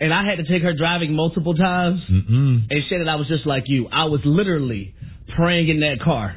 and I had to take her driving multiple times. And Shannon, I was just like you. I was literally praying in that car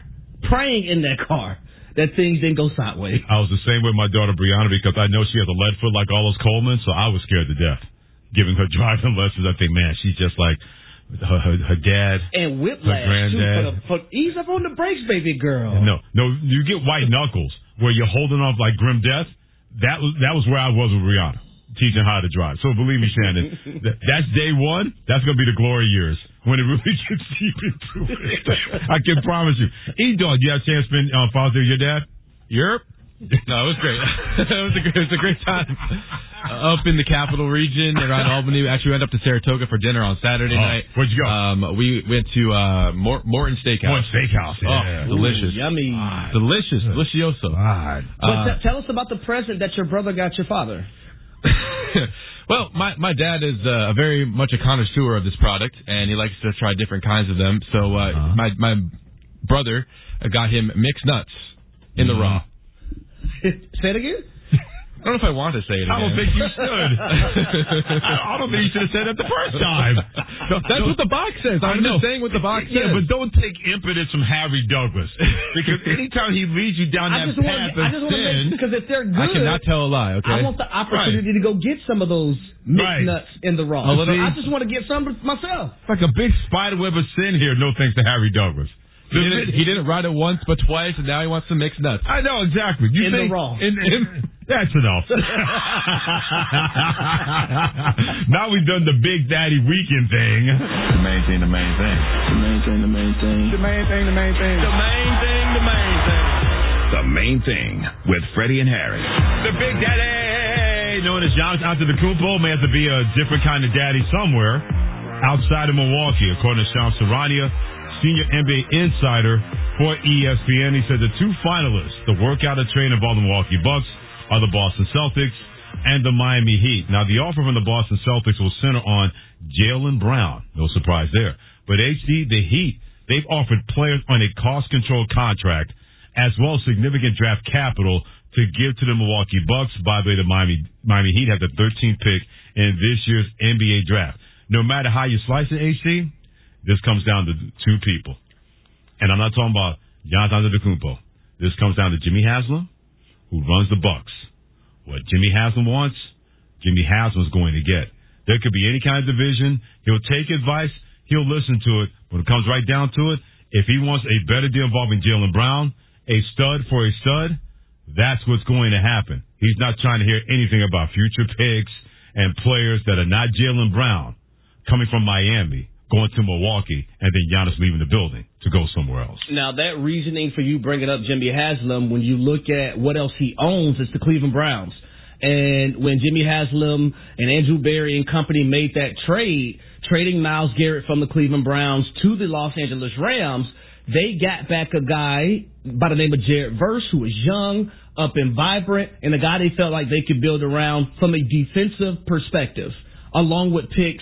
that things didn't go sideways. I was the same with my daughter Brianna because I know she has a lead foot like all those Coleman, so I was scared to death giving her driving lessons. I think, man, she's just like her dad and whiplash her granddad. For ease up on the brakes, baby girl. No, you get white knuckles where you're holding off like grim death. That was where I was with Brianna, teaching how to drive. So believe me, Shannon, that's day one. That's going to be the glory years when it really gets deep into it. I can promise you. E-Dog, you have a chance to spend Father's Day with your dad? Europe? No, it was great. it was a great time up in the capital region around Albany. Actually, we went up to Saratoga for dinner on Saturday night. Where'd you go? We went to Morton Steakhouse. Morton Steakhouse. Yeah. Oh, delicious. Ooh, yummy. Delicious. Delicioso. But tell us about the present that your brother got your father. Well, my dad is very much a connoisseur of this product, and he likes to try different kinds of them. So my brother got him mixed nuts in the raw. Say it again? I don't know if I want to say it again. I don't think you should. I don't think you should have said it the first time. That's what the box says. I'm just saying what the box says. Yeah, but don't take impetus from Harry Douglas. Because anytime he leads you down that path of sin... Because if they're good... I cannot tell a lie, okay? I want the opportunity to go get some of those mixed nuts in the raw. I just want to get some myself. It's like a big spiderweb of sin here, no thanks to Harry Douglas. He didn't ride it once but twice, and now he wants some mixed nuts. I know, exactly. You in the raw. That's enough. Now we've done the Big Daddy Weekend thing. The main thing, the main thing. The main thing, the main thing. The main thing, the main thing. The main thing, the main thing. The Main Thing with Freddie and Harry. The Big Daddy, known as Giannis Antetokounmpo, may have to be a different kind of daddy somewhere outside of Milwaukee, according to Shams Charania, senior NBA insider for ESPN. He said the two finalists, the workout and train involving the Milwaukee Bucks, are the Boston Celtics and the Miami Heat. Now, the offer from the Boston Celtics will center on Jaylen Brown. No surprise there. But HD, the Heat, they've offered players on a cost-controlled contract as well as significant draft capital to give to the Milwaukee Bucks. By the way, the Miami Heat have the 13th pick in this year's NBA draft. No matter how you slice it, HD, this comes down to two people. And I'm not talking about Giannis Antetokounmpo. This comes down to Jimmy Haslam, who runs the Bucks. What Jimmy Haslam wants, Jimmy Haslam's going to get. There could be any kind of division. He'll take advice. He'll listen to it. When it comes right down to it, if he wants a better deal involving Jaylen Brown, a stud for a stud, that's what's going to happen. He's not trying to hear anything about future picks and players that are not Jaylen Brown coming from Miami, going to Milwaukee, and then Giannis leaving the building to go somewhere else. Now, that reasoning for you bringing up Jimmy Haslam, when you look at what else he owns, it's the Cleveland Browns. And when Jimmy Haslam and Andrew Berry and company made that trade, trading Myles Garrett from the Cleveland Browns to the Los Angeles Rams, they got back a guy by the name of Jared Verse, who was young, up and vibrant, and a guy they felt like they could build around from a defensive perspective, along with picks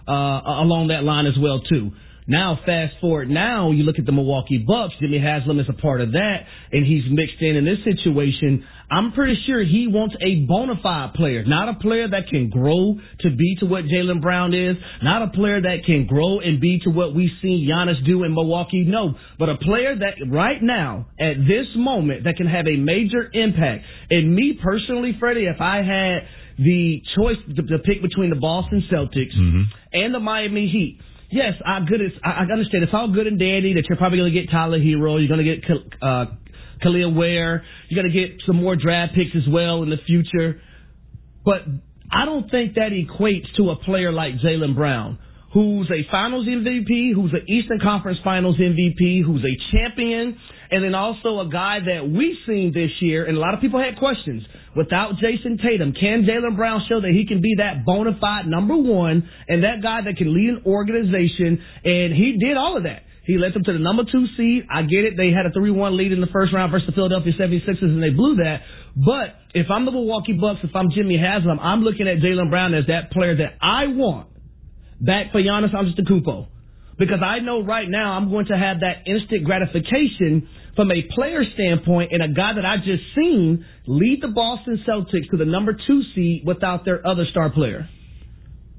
along that line as well, too. Now, fast forward now, you look at the Milwaukee Bucks. Jimmy Haslam is a part of that, and he's mixed in this situation. I'm pretty sure he wants a bona fide player, not a player that can grow to be to what Jaylen Brown is, not a player that can grow and be to what we've seen Giannis do in Milwaukee, no, but a player that right now, at this moment, that can have a major impact. And me personally, Freddie, if I had the choice to pick between the Boston Celtics and the Miami Heat, yes, I understand. It's all good and dandy that you're probably going to get Tyler Hero. You're going to get Khalil Ware. You're going to get some more draft picks as well in the future. But I don't think that equates to a player like Jaylen Brown, who's a Finals MVP, who's an Eastern Conference Finals MVP, who's a champion, and then also a guy that we've seen this year, and a lot of people had questions. Without Jason Tatum, can Jaylen Brown show that he can be that bona fide number one and that guy that can lead an organization? And he did all of that. He led them to the number 2 seed. I get it. They had a 3-1 lead in the first round versus the Philadelphia 76ers, and they blew that. But if I'm the Milwaukee Bucks, if I'm Jimmy Haslam, I'm looking at Jaylen Brown as that player that I want back for Giannis Antetokounmpo. Because I know right now I'm going to have that instant gratification from a player standpoint and a guy that I just seen lead the Boston Celtics to the number 2 seed without their other star player.